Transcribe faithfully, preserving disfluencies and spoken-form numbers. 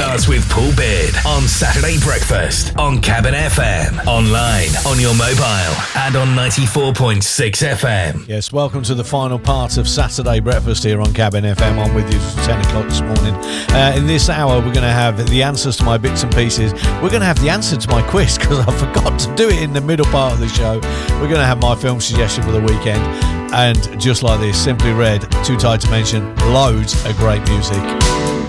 starts with Paul Beard on Saturday Breakfast on Cabin F M, online, on your mobile, and on ninety-four point six F M. Yes, welcome to the final part of Saturday Breakfast here on Cabin F M. I'm with you till ten o'clock this morning. Uh, in this hour, we're going to have the answers to my bits and pieces. We're going to have the answer to my quiz because I forgot to do it in the middle part of the show. We're going to have my film suggestion for the weekend. And just like this, Simply Red, too tight to mention, loads of great music.